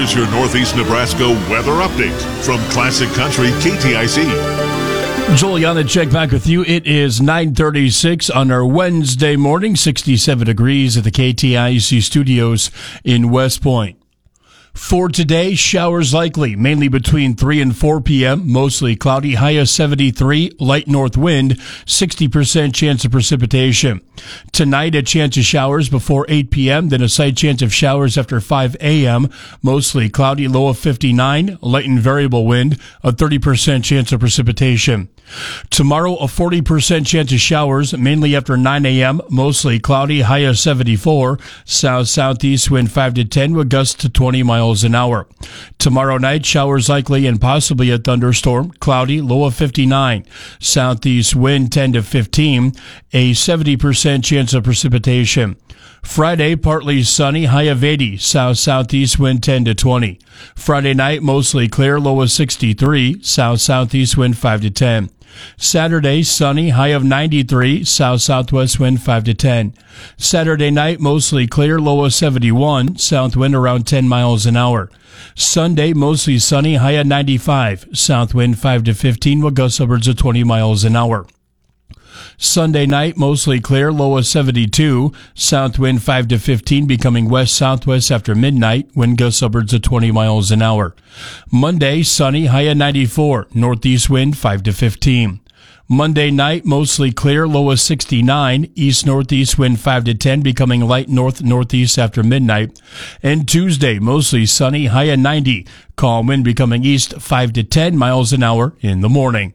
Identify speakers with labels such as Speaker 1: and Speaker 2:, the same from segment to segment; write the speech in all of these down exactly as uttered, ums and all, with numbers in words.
Speaker 1: Here's your Northeast Nebraska weather update from Classic Country K T I C.
Speaker 2: Joel Janacek back with you. It is nine thirty-six on our Wednesday morning, sixty-seven degrees at the K T I C studios in West Point. For today, showers likely, mainly between three and four p.m., mostly cloudy, high of seventy-three, light north wind, sixty percent chance of precipitation. Tonight, a chance of showers before eight p.m., then a slight chance of showers after five a.m., mostly cloudy, low of fifty-nine, light and variable wind, a thirty percent chance of precipitation. Tomorrow, a forty percent chance of showers, mainly after nine a.m., mostly cloudy, high of seventy-four, south-southeast wind five to ten, with gusts to twenty miles an hour. Tomorrow night, showers likely and possibly a thunderstorm, cloudy, low of fifty-nine, southeast wind ten to fifteen, a seventy percent chance of precipitation. Friday, partly sunny, high of eighty, south-southeast wind ten to twenty. Friday night, mostly clear, low of sixty-three, south-southeast wind five to ten. Saturday, sunny, high of ninety-three, south-southwest wind five to ten. Saturday night, mostly clear, low of seventy-one, south wind around ten miles an hour. Sunday, mostly sunny, high of ninety-five, south wind five to fifteen, with gusts upwards of twenty miles an hour. Sunday night, mostly clear, low of seventy-two, south wind five to fifteen, becoming west-southwest after midnight, wind gusts upwards of twenty miles an hour. Monday, sunny, high of ninety-four, northeast wind five to fifteen. Monday night, mostly clear, low of sixty-nine, east-northeast wind five to ten, becoming light north-northeast after midnight. And Tuesday, mostly sunny, high of ninety, calm wind becoming east five to ten miles an hour in the morning.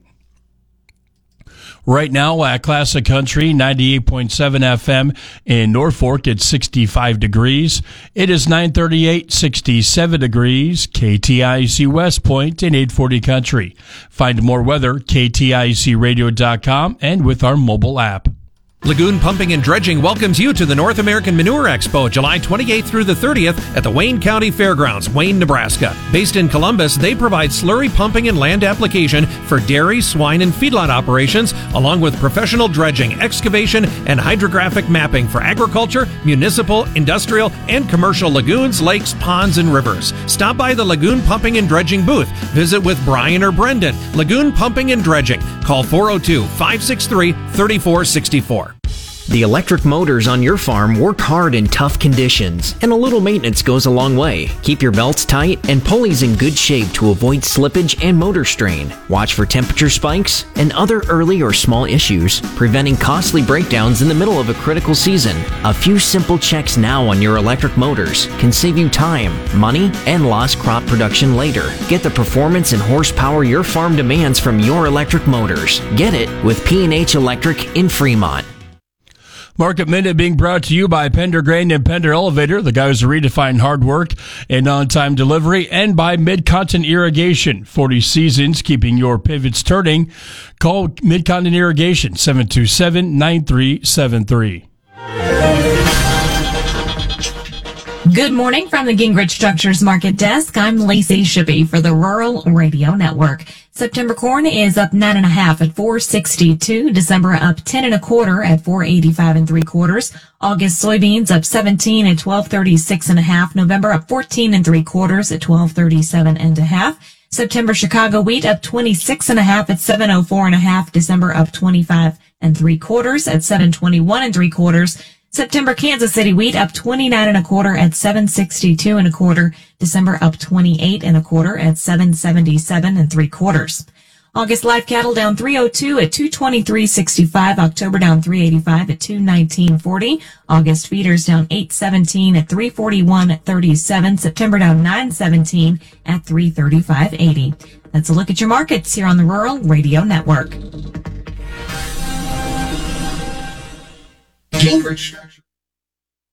Speaker 2: Right now at Classic Country, ninety-eight point seven F M in Norfolk, it's sixty-five degrees. It is nine thirty-eight, sixty-seven degrees, K T I C West Point in eight forty Country. Find more weather, K T I C radio dot com, and with our mobile app.
Speaker 3: Lagoon Pumping and Dredging welcomes you to the North American Manure Expo, July twenty-eighth through the thirtieth at the Wayne County Fairgrounds, Wayne, Nebraska. Based in Columbus, they provide slurry pumping and land application for dairy, swine, and feedlot operations, along with professional dredging, excavation, and hydrographic mapping for agriculture, municipal, industrial, and commercial lagoons, lakes, ponds, and rivers. Stop by the Lagoon Pumping and Dredging booth. Visit with Brian or Brendan. Lagoon Pumping and Dredging. Call four oh two, five six three, three four six four.
Speaker 4: The electric motors on your farm work hard in tough conditions, and a little maintenance goes a long way. Keep your belts tight and pulleys in good shape to avoid slippage and motor strain. Watch for temperature spikes and other early or small issues, preventing costly breakdowns in the middle of a critical season. A few simple checks now on your electric motors can save you time, money, and lost crop production later. Get the performance and horsepower your farm demands from your electric motors. Get it with P and H Electric in Fremont.
Speaker 2: Market Minute being brought to you by Pender Grain and Pender Elevator, the guys who redefine hard work and on-time delivery, and by Mid-Continent Irrigation, forty seasons keeping your pivots turning. Call Mid-Continent Irrigation, seven two seven, nine three seven three.
Speaker 5: Good morning from the Gingrich Structures Market Desk. I'm Lacey Shippey for the Rural Radio Network. September corn is up nine and a half at four sixty-two. December up ten and a quarter at four eighty-five and three quarters. August soybeans up seventeen at twelve thirty-six and a half. November up fourteen and three quarters at twelve thirty-seven and a half. September Chicago wheat up twenty-six and a half at seven oh four and a half. December up twenty-five and three quarters at seven twenty-one and three quarters. September Kansas City wheat up twenty-nine and a quarter at seven sixty-two and a quarter. December up twenty-eight and a quarter at seven seventy-seven and three quarters. August live cattle down three oh two at two twenty-three sixty-five. October down three eighty-five at two nineteen forty. August feeders down eight seventeen at three forty-one thirty-seven. September down nine seventeen at three thirty-five eighty. That's a look at your markets here on the Rural Radio Network.
Speaker 6: Gingrich.